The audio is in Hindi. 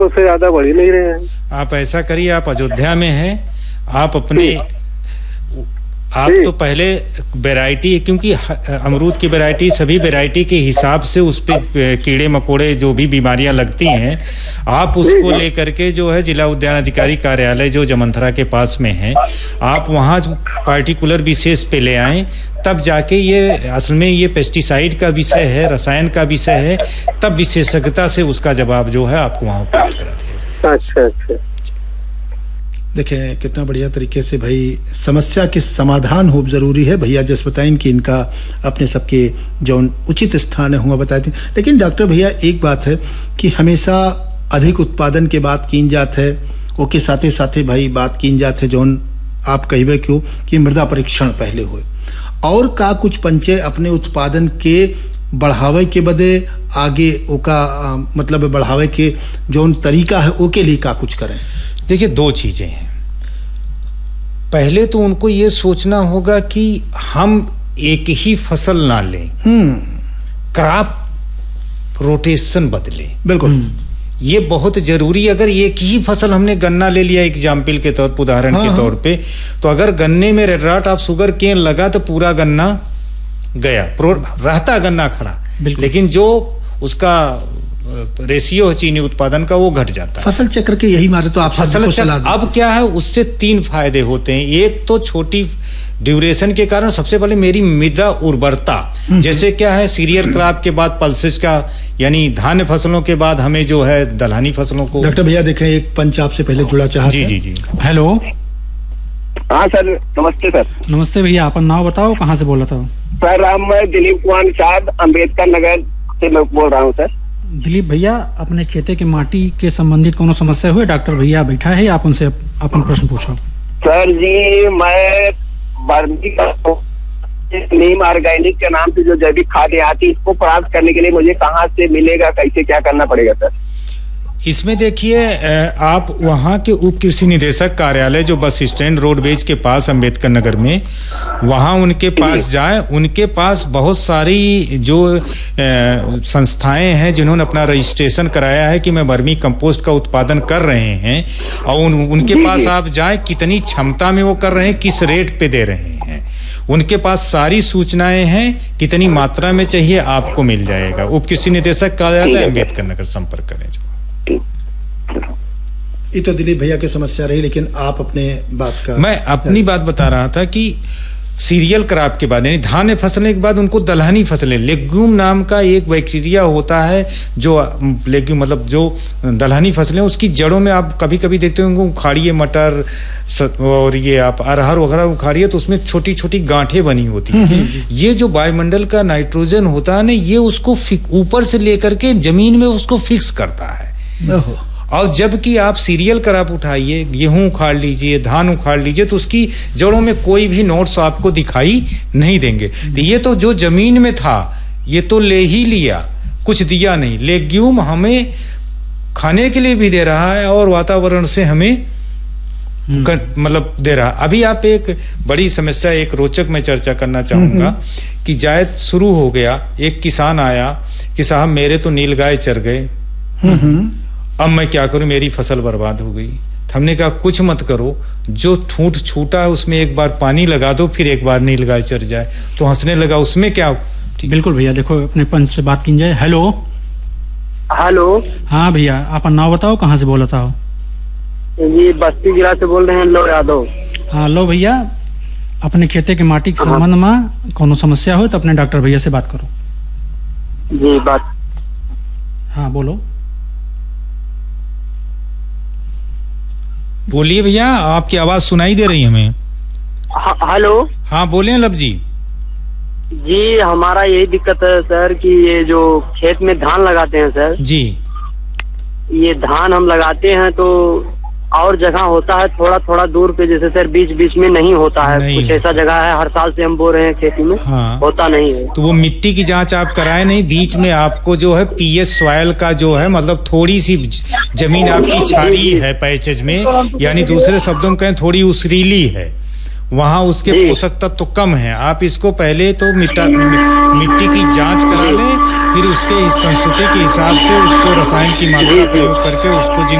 से ज्यादा बढ़ ही नहीं रहे हैं। आप ऐसा करिए, आप अयोध्या में हैं, आप अपने आप तो पहले वैरायटी, क्योंकि अमरूद की वैरायटी सभी वैरायटी के हिसाब से उस पे कीड़े मकोड़े जो भी बीमारियां लगती हैं, आप उसको लेकर के जो है जिला उद्यान अधिकारी कार्यालय जो जमंथरा के पास में है, आप वहाँ पार्टिकुलर विशेष पे ले आएं, तब जाके ये असल में ये पेस्टिसाइड का विषय है, रसायन का विषय है, तब विशेषज्ञता से उसका जवाब जो है आपको वहाँ उपलब्ध करा दिया जाए। अच्छा अच्छा, देखें कितना बढ़िया तरीके से भाई समस्या के समाधान हो जरूरी है। भैया जैसे बताएं कि इनका अपने सबके जो उचित स्थान है हुआ बताए थे। लेकिन डॉक्टर भैया एक बात है कि हमेशा अधिक उत्पादन के बात की जात है, ओके साथे साथे भाई बात की जात है जो आप कहिबे क्यों कि मृदा परीक्षण पहले हुए और का कुछ पंचे अपने उत्पादन के बढ़ावे के बदे आगे ओका मतलब बढ़ावे के जो तरीका है ओके लिए का कुछ करें। देखिए, दो चीजें हैं। पहले तो उनको ये सोचना होगा कि हम एक ही फसल ना लें, क्रॉप रोटेशन बदलें। बिल्कुल, ये बहुत जरूरी। अगर एक ही फसल हमने गन्ना ले लिया एग्जाम्पल के तौर पर, उदाहरण के तौर पे, तो अगर गन्ने में red rot of sugar cane लगा तो पूरा गन्ना गया, रहता गन्ना खड़ा, लेकिन जो उसका रेशियो है चीनी उत्पादन का वो घट जाता है। फसल चक्र के यही मारे तो आप फसल चक्र अब क्या है, उससे तीन फायदे होते हैं। एक तो छोटी ड्यूरेशन के कारण सबसे पहले मेरी मृदा उर्वरता, जैसे क्या है सीरियल क्रॉप के बाद पल्सेस का यानी धान्य फसलों के बाद हमें जो है दलहनी फसलों को। डॉक्टर भैया देखें एक पंच आपसे पहले जुड़ा चाहते हैं। जी जी जी, हेलो। हाँ सर, नमस्ते सर। नमस्ते भैया, अपन नाम बताओ, कहाँ से बोला था? सर मैं दिलीप कुमार निषाद अम्बेडकर नगर से मैं बोल रहा हूँ सर। दिलीप भैया, अपने खेते के माटी के संबंधित कोनो समस्या हुए? डॉक्टर भैया बैठा है, आप उनसे अपन प्रश्न पूछो। सर जी, मैं नीम ऑर्गेनिक के नाम से जो जैविक खाद आती है, इसको प्राप्त करने के लिए मुझे कहाँ से मिलेगा, कैसे क्या करना पड़ेगा सर? इसमें देखिए, आप वहाँ के उप कृषि निदेशक कार्यालय जो बस स्टैंड रोडवेज के पास अम्बेडकर नगर में, वहाँ उनके पास जाएं। उनके पास बहुत सारी जो संस्थाएं हैं जिन्होंने अपना रजिस्ट्रेशन कराया है कि मैं वर्मी कंपोस्ट का उत्पादन कर रहे हैं, और उनके पास आप जाएं, कितनी क्षमता में वो कर रहे हैं, किस रेट पे दे रहे हैं, उनके पास सारी सूचनाएं हैं, कितनी मात्रा में चाहिए आपको मिल जाएगा। उप कृषि निदेशक कार्यालय अम्बेडकर नगर संपर्क करें। ये तो दिलीप भैया की समस्या रही, लेकिन आप अपने बात का। मैं अपनी बात बता रहा था कि सीरियल क्रॉप के बाद यानी धान्य फसलें के बाद उनको दलहनी फसलें, लेग्यूम नाम का एक बैक्टीरिया होता है जो लेग्यूम मतलब जो दलहनी फसलें, उसकी जड़ों में आप कभी कभी देखते होंगे उखाड़िए मटर और ये आप अरहर वगैरह उखाड़िए तो उसमें छोटी छोटी गांठें बनी होती हैं। ये जो वायुमंडल का नाइट्रोजन होता है ना, ये उसको ऊपर से लेकर के जमीन में उसको फिक्स करता है। और जबकि आप सीरियल क्रॉप उठाइए, गेहूं उखाड़ लीजिए, धान उखाड़ लीजिए, तो उसकी जड़ों में कोई भी नोट्स आपको दिखाई नहीं देंगे। तो ये तो जो जमीन में था ये तो ले ही लिया, कुछ दिया नहीं। लेग्यूम हमें खाने के लिए भी दे रहा है और वातावरण से हमें मतलब दे रहा। अभी आप एक बड़ी समस्या, एक रोचक मैं चर्चा करना चाहूंगा कि जायद शुरू हो गया, एक किसान आया कि साहब मेरे तो नीलगाय चर गए, अब मैं क्या करूं, मेरी फसल बर्बाद हो गई। हमने कहा कुछ मत करो, जो ठूंठ छूटा है उसमें एक बार पानी लगा दो, फिर एक बार नीलगाय चर जाए। तो हंसने लगा, उसमें क्या। बिल्कुल भैया, देखो अपने पंच से बात की जाए। हेलो। हेलो। हाँ भैया, आप नाम बताओ, कहाँ से बोला था? जी बस्ती जिला से बोल रहे हैं, लो यादव। हाँ लो भैया, अपने खेते के माटी के संबंध में कोनो समस्या हो तो अपने डॉक्टर भैया से बात करो। जी बात। हाँ बोलो। बोलिए भैया, आपकी आवाज सुनाई दे रही है हमें। हेलो। हाँ बोलिए लब जी। जी हमारा यही दिक्कत है सर कि ये जो खेत में धान लगाते हैं सर जी, ये धान हम लगाते हैं तो और जगह होता है थोड़ा थोड़ा दूर पे, जैसे सर बीच बीच में नहीं होता है, नहीं कुछ ऐसा जगह है, हर साल से हम बो रहे हैं खेती में। हाँ। होता नहीं है। तो वो मिट्टी की जांच आप कराए नहीं, बीच में आपको जो है पीएच सॉइल का जो है मतलब थोड़ी सी जमीन आपकी क्षारीय है पैचेज में, यानी दूसरे शब्दों में कहें थोड़ी उसरीली है, वहाँ उसके पोषक तत्व तो कम है। आप इसको पहले तो मिट्टी की जांच करा लें, फिर उसके संस्तुति के हिसाब से उसको रसायन की मात्रा प्रयोग करके उसको